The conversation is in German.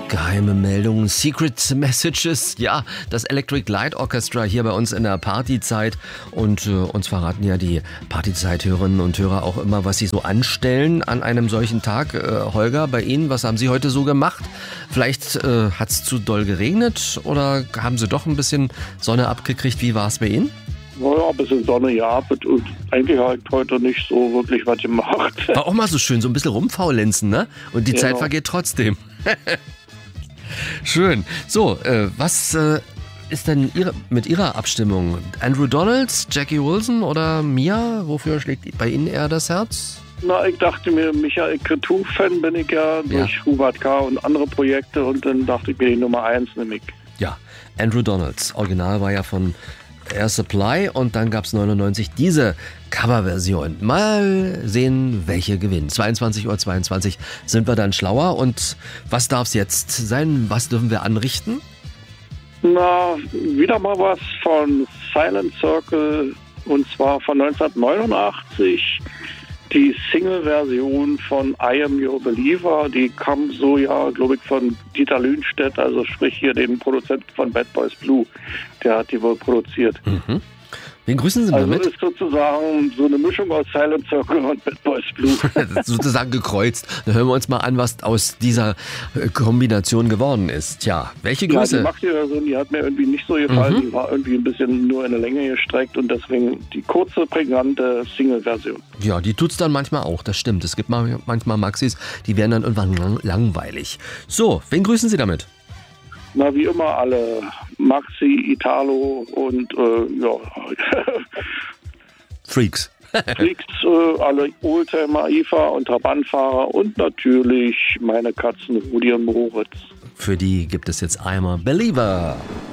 Geheime Meldungen, Secret Messages, ja, das Electric Light Orchestra hier bei uns in der Partyzeit und uns verraten ja die Partyzeit-Hörerinnen und Hörer auch immer, was sie so anstellen an einem solchen Tag. Holger, bei Ihnen, was haben Sie heute so gemacht? Vielleicht hat es zu doll geregnet oder haben Sie doch ein bisschen Sonne abgekriegt? Wie war es bei Ihnen? Naja, ein bisschen Sonne, ja, und eigentlich halt heute nicht so wirklich was gemacht. War auch mal so schön, so ein bisschen rumfaulenzen, ne? Und die Zeit vergeht trotzdem. Schön. So, was ist denn mit Ihrer Abstimmung? Andrew Donalds, Jackie Wilson oder Mia? Wofür schlägt bei Ihnen eher das Herz? Na, ich dachte mir, Michael Cretu-Fan bin ich ja durch Hubert K. und andere Projekte und dann dachte ich mir, die Nummer 1 nehme ich. Ja, Andrew Donalds. Original war ja von Air Supply und dann gab es 99 diese Coverversion. Mal sehen, welche gewinnt. 22:22 Uhr sind wir dann schlauer. Und was darf es jetzt sein? Was dürfen wir anrichten? Na, wieder mal was von Silent Circle und zwar von 1989. Die Single-Version von I Am Your Believer, die kam so ja, glaube ich, von Dieter Lühnstedt, also sprich hier den Produzenten von Bad Boys Blue. Der hat die wohl produziert. Mhm. Wen grüßen Sie damit? Also ist sozusagen so eine Mischung aus Silent Circle und Bad Boys Blue. Sozusagen gekreuzt. Dann hören wir uns mal an, was aus dieser Kombination geworden ist. Tja, welche Größe? Ja, die Maxi-Version, die hat mir irgendwie nicht so gefallen. Die war irgendwie ein bisschen nur in der Länge gestreckt und deswegen die kurze, prägnante Single-Version. Ja, die tut's dann manchmal auch, das stimmt. Es gibt manchmal Maxis, die werden dann irgendwann langweilig. So, wen grüßen Sie damit? Na, wie immer alle. Maxi, Italo und Freaks. Freaks, alle Oldtimer, IFA und Trabantfahrer und natürlich meine Katzen Rudi und Moritz. Für die gibt es jetzt I'm a Believer.